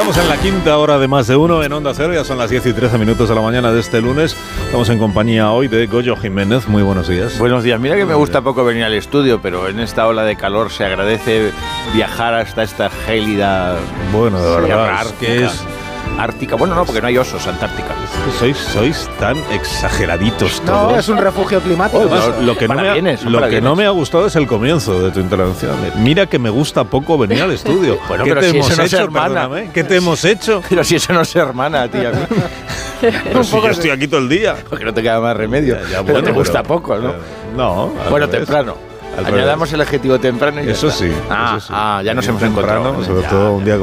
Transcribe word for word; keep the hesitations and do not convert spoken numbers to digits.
Estamos en la quinta hora de Más de Uno en Onda Cero, ya son las diez y trece minutos de la mañana de este lunes. Estamos en compañía hoy de Goyo Jiménez. Muy buenos días. Buenos días. Mira que me gusta poco venir al estudio, pero en esta ola de calor se agradece viajar hasta esta gélida. Bueno, de verdad, es que es Ártica. Bueno, no, porque no hay osos, Antártica. Sois, sois tan exageraditos No, todos. es un refugio climático. Además, lo que, no me, ha, bienes, lo que no me ha gustado es el comienzo de tu intervención. Mira que me gusta poco venir al estudio. Bueno, ¿Qué pero te si hemos eso no se hecho, hermana. perdóname? ¿Qué te hemos hecho? Pero si eso no se hermana a ti y a mí. Pero si yo estoy aquí todo el día. Porque no te queda más remedio. Ya, ya, pero bueno, te gusta pero, poco, ¿no? Eh, no. Bueno, revés. temprano. Al Añadamos revés. el adjetivo temprano y ya Eso está. sí. Ah, eso sí. ah, ya nos Bien hemos temprano, encontrado. sobre Ya, todo un día como